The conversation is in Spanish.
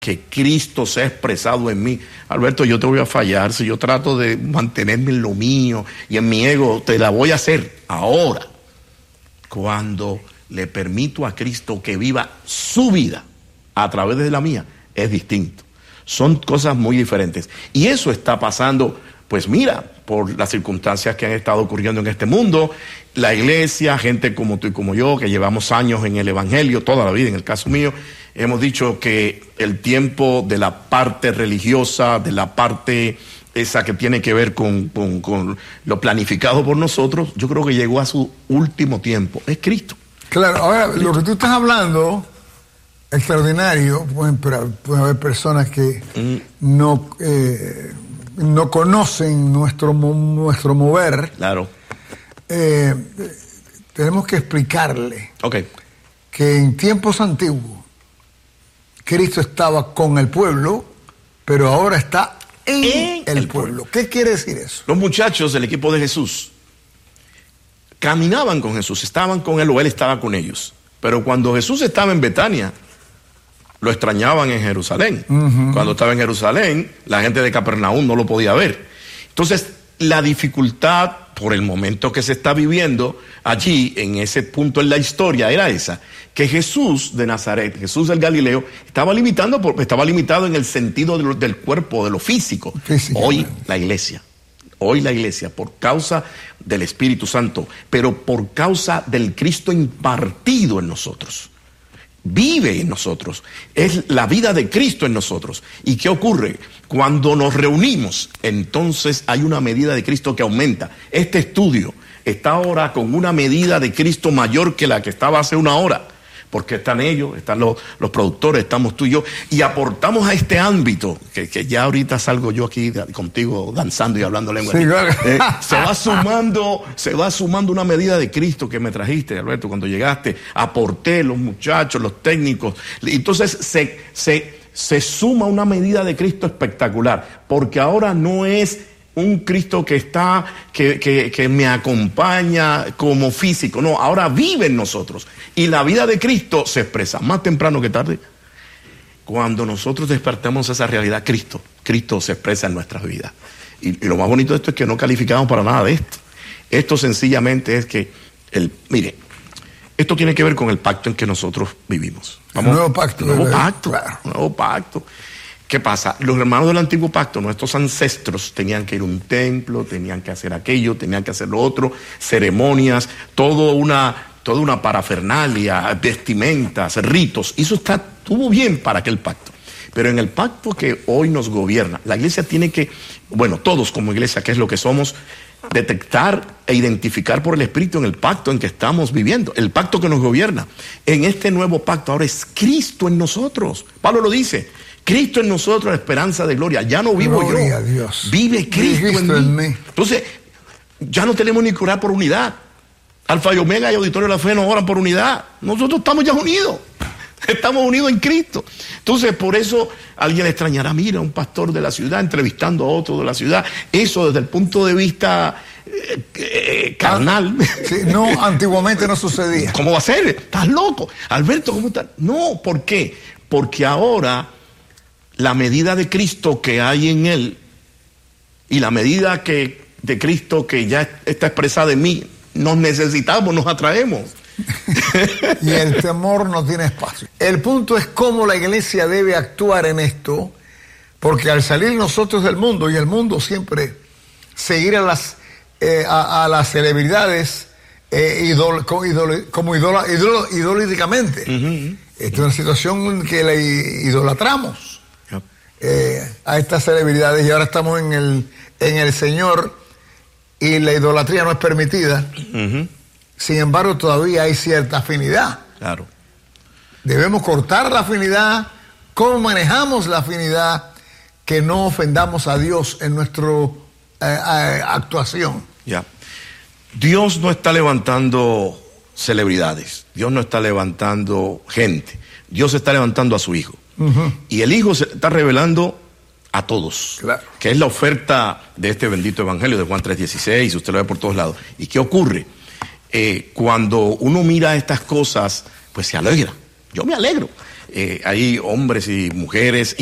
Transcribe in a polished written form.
que Cristo se ha expresado en mí. Alberto, yo te voy a fallar si yo trato de mantenerme en lo mío y en mi ego. Te la voy a hacer ahora, cuando le permito a Cristo que viva su vida a través de la mía. Es distinto. Son cosas muy diferentes. Y eso está pasando, pues mira, por las circunstancias que han estado ocurriendo en este mundo. La iglesia, gente como tú y como yo, que llevamos años en el evangelio, toda la vida, en el caso mío, hemos dicho que el tiempo de la parte religiosa, de la parte esa que tiene que ver con lo planificado por nosotros, yo creo que llegó a su último tiempo. Es Cristo. Claro, ahora, lo que tú estás hablando, extraordinario, pueden haber personas que no conocen nuestro mover. Claro. Tenemos que explicarle Okay. que en tiempos antiguos Cristo estaba con el pueblo, pero ahora está en el pueblo. ¿Qué quiere decir eso? Los muchachos del equipo de Jesús caminaban con Jesús, estaban con él o él estaba con ellos. Pero cuando Jesús estaba en Betania, lo extrañaban en Jerusalén. Cuando estaba en Jerusalén, la gente de Capernaum no lo podía ver. Entonces, la dificultad por el momento que se está viviendo allí, en ese punto en la historia, era esa, que Jesús de Nazaret, Jesús del Galileo, estaba limitado en el sentido del cuerpo, de lo físico. Hoy la iglesia, por causa del Espíritu Santo, pero por causa del Cristo impartido en nosotros, vive en nosotros, es la vida de Cristo en nosotros. ¿Y qué ocurre? Cuando nos reunimos, entonces hay una medida de Cristo que aumenta. Este estudio está ahora con una medida de Cristo mayor que la que estaba hace una hora, porque están ellos, están los productores, estamos tú y yo, y aportamos a este ámbito, que ya ahorita salgo yo aquí contigo danzando y hablando lengua. Sí, claro. Se va sumando una medida de Cristo que me trajiste, Alberto, cuando llegaste. Aporté los muchachos, los técnicos. Entonces se suma una medida de Cristo espectacular, porque ahora no es un Cristo que me acompaña como físico, no, ahora vive en nosotros. Y la vida de Cristo se expresa más temprano que tarde. Cuando nosotros despertamos esa realidad, Cristo se expresa en nuestras vidas. Y lo más bonito de esto es que no calificamos para nada de esto. Esto sencillamente es que, mire, esto tiene que ver con el pacto en que nosotros vivimos. Nuevo pacto. Nuevo pacto. ¿Qué pasa? Los hermanos del antiguo pacto, nuestros ancestros, tenían que ir a un templo, tenían que hacer aquello, tenían que hacer lo otro, ceremonias, toda una parafernalia, vestimentas, ritos. Y eso estuvo bien para aquel pacto. Pero en el pacto que hoy nos gobierna, la iglesia tiene que, todos como iglesia, que es lo que somos, detectar e identificar por el Espíritu en el pacto en que estamos viviendo, el pacto que nos gobierna. En este nuevo pacto ahora es Cristo en nosotros. Pablo lo dice. Cristo en nosotros, la esperanza de gloria. Ya no vivo gloria yo, Dios. Vive Cristo en mí. Entonces, ya no tenemos ni que orar por unidad. Alfa y Omega y Auditorio de la Fe no oran por unidad. Nosotros estamos ya unidos. Estamos unidos en Cristo. Entonces, por eso alguien extrañará, mira, un pastor de la ciudad entrevistando a otro de la ciudad. Eso desde el punto de vista carnal. Sí, no, antiguamente no sucedía. ¿Cómo va a ser? ¿Estás loco? Alberto, ¿cómo estás? No, ¿por qué? Porque ahora la medida de Cristo que hay en él y la medida de Cristo que ya está expresada en mí, nos necesitamos, nos atraemos. Y el temor no tiene espacio. El punto es cómo la iglesia debe actuar en esto, porque al salir nosotros del mundo, y el mundo siempre seguir a las celebridades idolíticamente. Esta es una situación que la idolatramos a estas celebridades, y ahora estamos en el Señor y la idolatría no es permitida. Sin embargo, todavía hay cierta afinidad. Claro. Debemos cortar la afinidad. ¿Cómo manejamos la afinidad? Que no ofendamos a Dios en nuestra actuación. Ya. Dios no está levantando celebridades. Dios no está levantando gente. Dios está levantando a su Hijo. Y el Hijo se está revelando a todos. Claro. Que es la oferta de este bendito evangelio de Juan 3:16. Usted lo ve por todos lados. ¿Y qué ocurre? Cuando uno mira estas cosas, pues se alegra. Yo me alegro. hay hombres y mujeres